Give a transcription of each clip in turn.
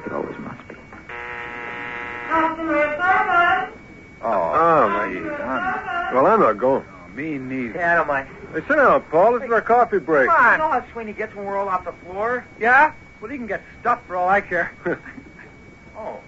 It always must be. Oh, my God. well, I'm not going. Me neither. Yeah, I don't mind. Hey, sit down, Paul. This is our coffee break. Come on. You know how Sweeney gets when we're all off the floor? Yeah? Well, he can get stuffed for all I care. Oh.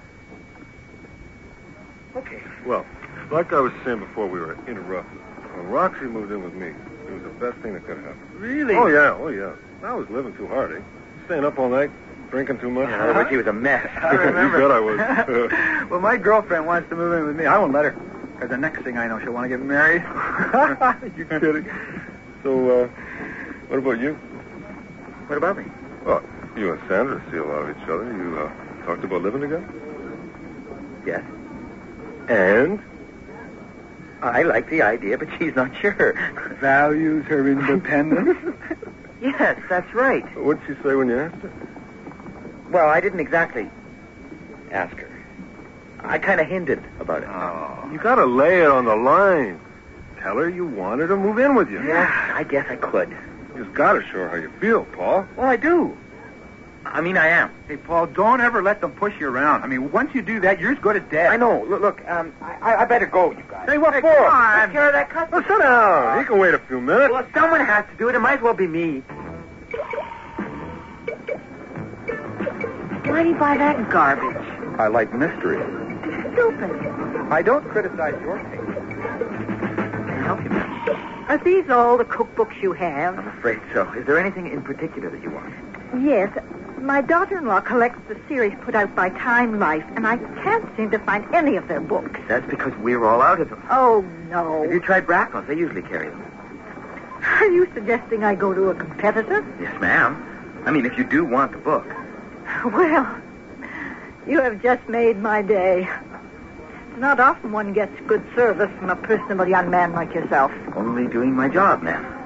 Okay. Well, like I was saying before we were interrupted, when Roxy moved in with me, it was the best thing that could have happened. Really? Oh, yeah. I was living too hard, eh? Staying up all night, drinking too much. In other words, he was a mess. I remember. You bet I was. Well, my girlfriend wants to move in with me. I won't let her. Because the next thing I know, she'll want to get married. You kidding? So, what about you? What about me? Well, you and Sandra see a lot of each other. You talked about living together? Yes. And? I like the idea, but she's not sure. Values her independence. Yes, that's right. What'd she say when you asked her? Well, I didn't exactly ask her. I kind of hinted about it. Oh. You gotta lay it on the line. Tell her you want her to move in with you. Yeah, I guess I could. You just gotta show her how you feel, Paul. Well, I do. I mean, I am. Hey, Paul, don't ever let them push you around. I mean, once you do that, you're as good as dead. I know. Look, I better go, you guys. Hey, what for? Come on. Take care of that customer. Well, sit down. He can wait a few minutes. Well, if someone has to do it, it might as well be me. Why'd he buy that garbage? I like mystery. Stupid. I don't criticize your taste. Can I help you, ma'am? Are these all the cookbooks you have? I'm afraid so. Is there anything in particular that you want? Yes. My daughter-in-law collects the series put out by Time Life, and I can't seem to find any of their books. That's because we're all out of them. Oh, no. Have you tried Bracknell's? They usually carry them. Are you suggesting I go to a competitor? Yes, ma'am. I mean, if you do want the book. Well, you have just made my day. It's not often one gets good service from a personable young man like yourself. Only doing my job, ma'am.